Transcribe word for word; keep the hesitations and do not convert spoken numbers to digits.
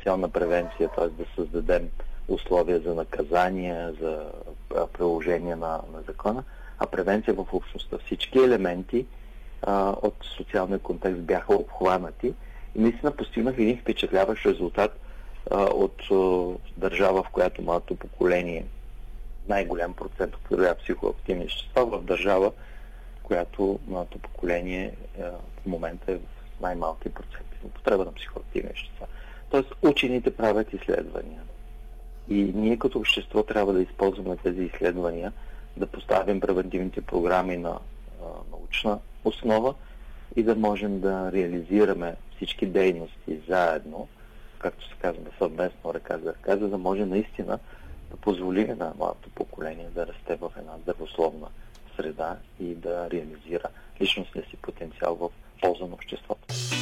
ситуационна превенция, т.е. да създадем условия за наказание, за приложение на, на закона, а превенция в общността. Всички елементи а, от социалния контекст бяха обхванати и наистина постигнах един впечатляващ резултат а, от а, държава, в която младото поколение, най-голям процент употребява психоактивни вещества, в държава, в която младото поколение а, в момента е в най-малки проценти на употреба на психоактивни вещества. Тоест, учените правят изследвания. И ние като общество трябва да използваме тези изследвания, да поставим превентивните програми на а, научна основа и да можем да реализираме всички дейности заедно, както се казва, съвместно ръка за ръка, за да може наистина да позволим на младото поколение да расте в една здравословна среда и да реализира личностния си потенциал в полза на обществото.